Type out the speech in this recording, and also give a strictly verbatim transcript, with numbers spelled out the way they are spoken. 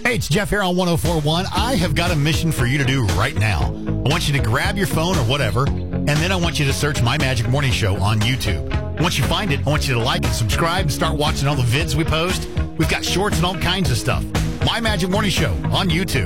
Hey, it's Jeff here on one oh four point one. I have got a mission for you to do right now. I want you to grab your phone or whatever, and then I want you to search My Magic Morning Show on YouTube. Once you find it, I want you to like and subscribe and start watching all the vids we post. We've got shorts and all kinds of stuff. My Magic Morning Show on YouTube.